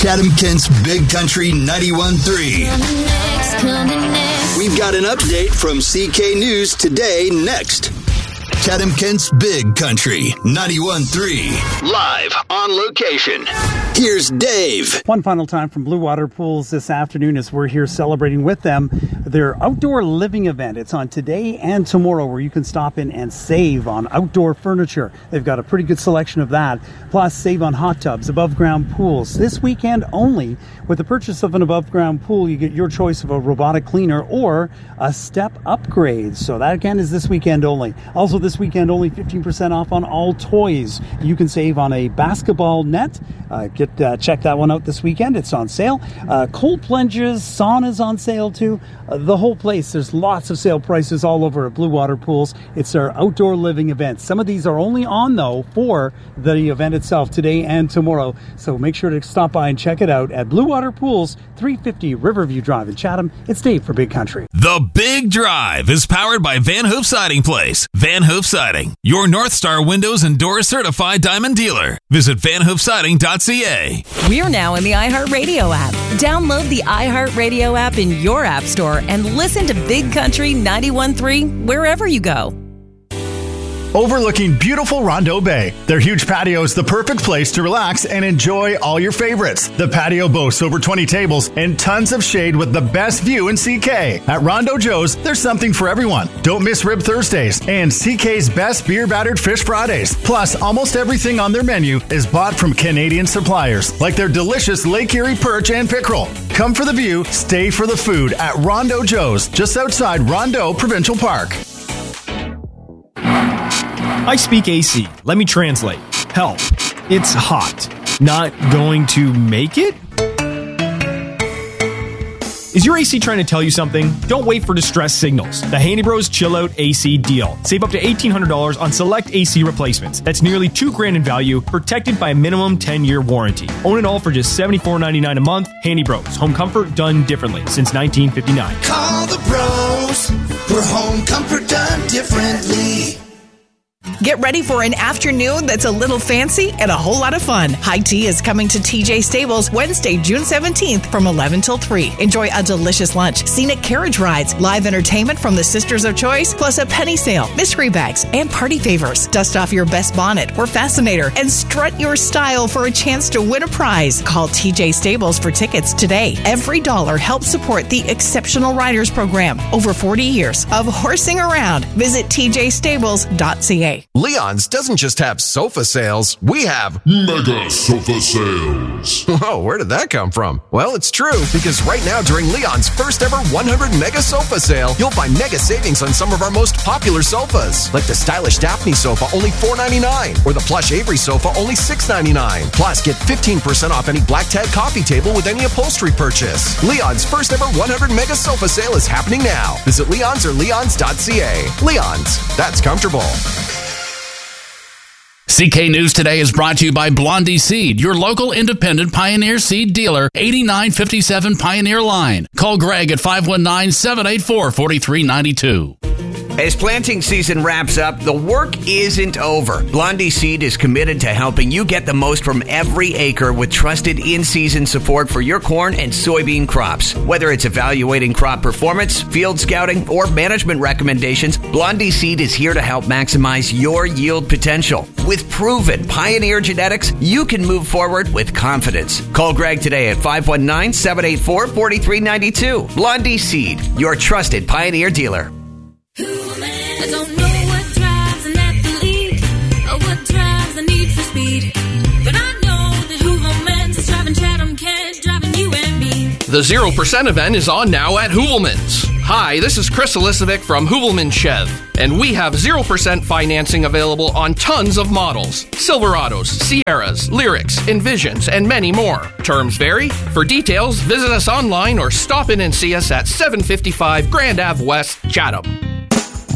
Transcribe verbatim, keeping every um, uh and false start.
Chatham-Kent's Big Country ninety-one point three. We've got an update from C K News Today next. Chatham-Kent's Big Country ninety-one point three. Live on location. Here's Dave. One final time from Blue Water Pools this afternoon as we're here celebrating with them their outdoor living event. It's on today and tomorrow where you can stop in and save on outdoor furniture. They've got a pretty good selection of that. Plus save on hot tubs, above ground pools. This weekend only, with the purchase of an above ground pool, you get your choice of a robotic cleaner or a step upgrade. So that again is this weekend only. Also this weekend only fifteen percent off on all toys. You can save on a basketball net. Uh, get uh, check that one out this weekend. It's on sale. Uh, cold plunges, saunas on sale too. Uh, the whole place. There's lots of sale prices all over at Blue Water Pools. It's our outdoor living event. Some of these are only on though for the event itself today and tomorrow. So make sure to stop by and check it out at Blue Water Pools, three fifty Riverview Drive in Chatham. It's Dave for Big Country. The Big Drive is powered by Van Hoof Siding Place. Van Hoof Siding, your North Star Windows and Doors certified diamond dealer. Visit van hoof siding dot c a. We're now in the iHeartRadio app. Download the iHeartRadio app in your app store and listen to Big Country ninety-one point three wherever you go. Overlooking beautiful Rondeau Bay, their huge patio is the perfect place to relax and enjoy all your favorites. The patio boasts over twenty tables and tons of shade with the best view in C K. At Rondeau Joe's, there's something for everyone. Don't miss Rib Thursdays and C K's best beer battered fish Fridays. Plus, almost everything on their menu is bought from Canadian suppliers, like their delicious Lake Erie perch and pickerel. Come for the view, stay for the food at Rondeau Joe's, just outside Rondeau Provincial Park. I speak A C. Let me translate. Help. It's hot. Not going to make it? Is your A C trying to tell you something? Don't wait for distress signals. The Handy Bros Chill Out A C deal. Save up to eighteen hundred dollars on select A C replacements. That's nearly two grand in value, protected by a minimum ten-year warranty. Own it all for just seventy-four ninety-nine a month. Handy Bros. Home comfort done differently since nineteen fifty-nine. Call the pros for home comfort done differently. Get ready for an afternoon that's a little fancy and a whole lot of fun. High Tea is coming to T J Stables Wednesday, June seventeenth from eleven till three. Enjoy a delicious lunch, scenic carriage rides, live entertainment from the Sisters of Choice, plus a penny sale, mystery bags, and party favors. Dust off your best bonnet or fascinator and strut your style for a chance to win a prize. Call T J Stables for tickets today. Every dollar helps support the Exceptional Riders Program. Over forty years of horsing around. Visit t j stables dot c a. Leon's doesn't just have sofa sales. We have mega sofa sales. Oh, where did that come from? Well, it's true, because right now during Leon's first ever one hundred mega sofa sale, you'll find mega savings on some of our most popular sofas, like the stylish Daphne sofa, only four ninety-nine, or the plush Avery sofa, only six ninety-nine. Plus, get fifteen percent off any Black Tag coffee table with any upholstery purchase. Leon's first ever one hundred mega sofa sale is happening now. Visit Leon's or leons dot c a. Leon's, that's comfortable. C K News Today is brought to you by Blondie Seed, your local independent Pioneer Seed dealer, eighty-nine fifty-seven Pioneer Line. Call Greg at five one nine, seven eight four, four three nine two. As planting season wraps up, the work isn't over. Blondie Seed is committed to helping you get the most from every acre with trusted in-season support for your corn and soybean crops. Whether it's evaluating crop performance, field scouting, or management recommendations, Blondie Seed is here to help maximize your yield potential. With proven Pioneer genetics, you can move forward with confidence. Call Greg today at five one nine, seven eight four, four three nine two. Blondie Seed, your trusted Pioneer dealer. I don't know what drives an athlete or what drives the need for speed, but I know that Hoovelman's is driving Chatham-Kent, driving you and me. The zero percent event is on now at Hoovelman's. Hi, this is Chris Elisovic from Hoovelman Chev, and we have zero percent financing available on tons of models. Silverados, Sierras, Lyrics, Envisions, and many more. Terms vary. For details, visit us online or stop in and see us at seven fifty-five Grand Ave West, Chatham.